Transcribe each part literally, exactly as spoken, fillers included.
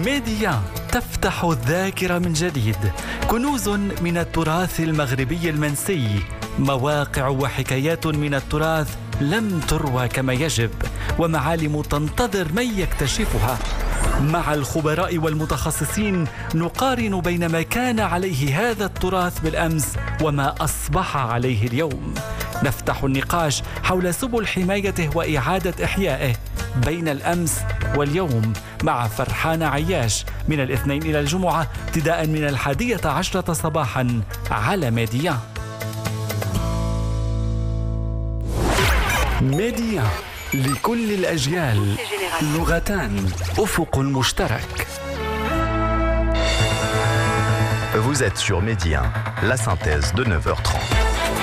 ميديا تفتح الذاكرة من جديد، كنوز من التراث المغربي المنسي، مواقع وحكايات من التراث لم تروى كما يجب، ومعالم تنتظر من يكتشفها. مع الخبراء والمتخصصين نقارن بين ما كان عليه هذا التراث بالأمس وما أصبح عليه اليوم. نفتح النقاش حول سبل حمايته وإعادة إحيائه بين الأمس واليوم مع فرحان عياش من الاثنين إلى الجمعة ابتداء من الحادية عشرة صباحا على ميديا. ميديا لكل الأجيال، لغتان، أفق مشترك. Vous êtes sur Média, la synthèse de neuf heures trente.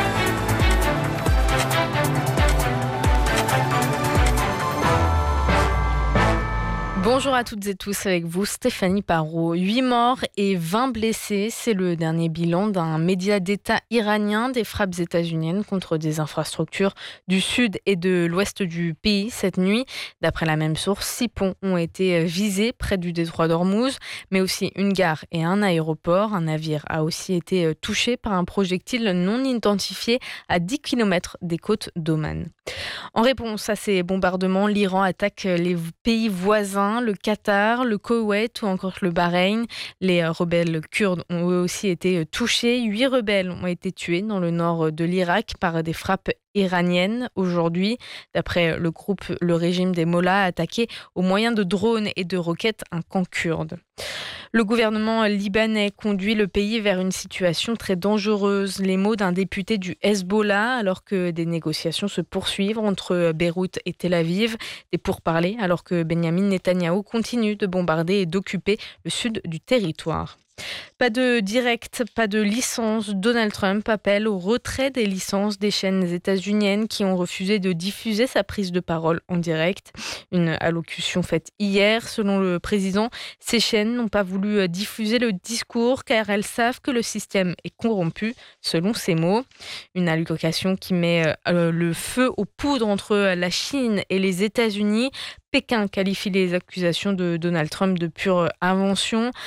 Bonjour à toutes et tous, avec vous Stéphanie Parot. huit morts et vingt blessés, c'est le dernier bilan d'un média d'État iranien des frappes états-uniennes contre des infrastructures du sud et de l'ouest du pays cette nuit. D'après la même source, six ponts ont été visés près du détroit d'Ormuz, mais aussi une gare et un aéroport. Un navire a aussi été touché par un projectile non identifié à dix kilomètres des côtes d'Oman. En réponse à ces bombardements, l'Iran attaque les pays voisins, le Qatar, le Koweït ou encore le Bahreïn. Les rebelles kurdes ont eux aussi été touchés. Huit rebelles ont été tués dans le nord de l'Irak par des frappes iraniennes aujourd'hui. D'après le groupe, le régime des Mollahs a attaqué au moyen de drones et de roquettes un camp kurde. Le gouvernement libanais conduit le pays vers une situation très dangereuse. Les mots d'un député du Hezbollah alors que des négociations se poursuivent entre Beyrouth et Tel Aviv. Des pourparlers alors que Benyamin Netanyahou continue de bombarder et d'occuper le sud du territoire. Pas de direct, pas de licence. Donald Trump appelle au retrait des licences des chaînes états-uniennes qui ont refusé de diffuser sa prise de parole en direct. Une allocution faite hier. Selon le président, ces chaînes n'ont pas voulu diffuser le discours car elles savent que le système est corrompu, selon ses mots. Une allocution qui met le feu aux poudres entre la Chine et les États-Unis. Pékin qualifie les accusations de Donald Trump de pure invention.